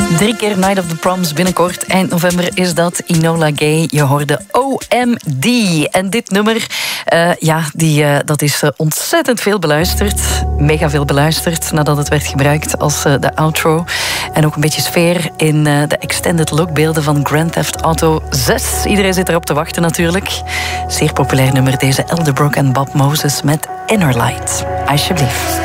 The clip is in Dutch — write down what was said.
3 keer Night of the Proms binnenkort. Eind november is dat. Enola Gay, je hoorde OMD. En dit nummer, dat is ontzettend veel beluisterd. Mega veel beluisterd nadat het werd gebruikt als de outro. En ook een beetje sfeer in de extended lookbeelden van Grand Theft Auto 6. Iedereen zit erop te wachten natuurlijk. Zeer populair nummer deze Elderbrook en Bob Moses met Inner Light. Alsjeblieft.